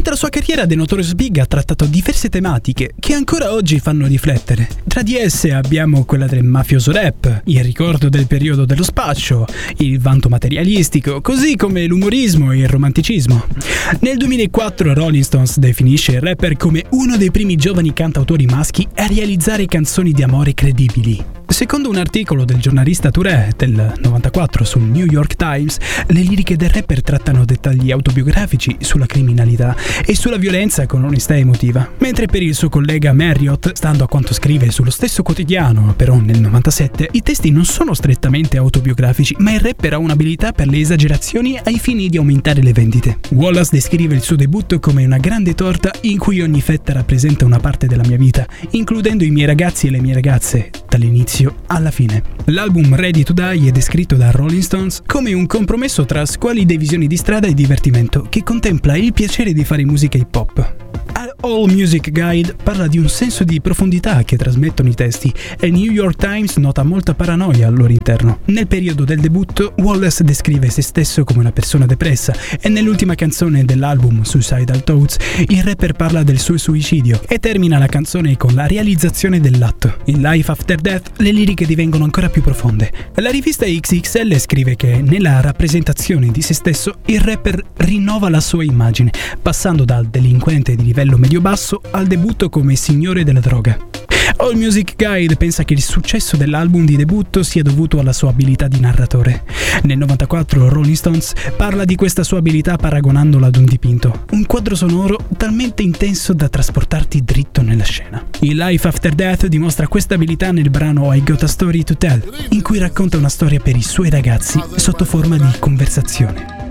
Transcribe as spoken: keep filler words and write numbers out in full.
Durante la sua carriera The Notorious Big ha trattato diverse tematiche che ancora oggi fanno riflettere. Tra di esse abbiamo quella del mafioso rap, il ricordo del periodo dello spaccio, il vanto materialistico, così come l'umorismo e il romanticismo. Nel duemilaquattro Rolling Stones definisce il rapper come uno dei primi giovani cantautori maschi a realizzare canzoni di amore credibili. Secondo un articolo del giornalista Touré del novantaquattro sul New York Times, le liriche del rapper trattano dettagli autobiografici sulla criminalità e sulla violenza con onestà emotiva, mentre per il suo collega Marriott, stando a quanto scrive sullo stesso quotidiano, però nel novantasette, i testi non sono strettamente autobiografici, ma il rapper ha un'abilità per le esagerazioni ai fini di aumentare le vendite. Wallace descrive il suo debutto come una grande torta in cui ogni fetta rappresenta una parte della mia vita, includendo i miei ragazzi e le mie ragazze, dall'inizio alla fine. L'album Ready to Die è descritto da Rolling Stones come un compromesso tra squallide visioni di strada e divertimento che contempla il piacere di fare musica hip hop. All Music Guide parla di un senso di profondità che trasmettono i testi e il New York Times nota molta paranoia al loro interno. Nel periodo del debutto, Wallace descrive se stesso come una persona depressa e nell'ultima canzone dell'album, Suicidal Thoughts, il rapper parla del suo suicidio e termina la canzone con la realizzazione dell'atto. In Life After Death le liriche divengono ancora più profonde. La rivista X X L scrive che nella rappresentazione di se stesso il rapper rinnova la sua immagine, passando dal delinquente di livello medio-basso al debutto come signore della droga. All Music Guide pensa che il successo dell'album di debutto sia dovuto alla sua abilità di narratore. Nel novantaquattro Rolling Stones parla di questa sua abilità paragonandola ad un dipinto, un quadro sonoro talmente intenso da trasportarti dritto nella scena. Il Life After Death dimostra questa abilità nel brano I Got a Story to Tell, in cui racconta una storia per i suoi ragazzi sotto forma di conversazione.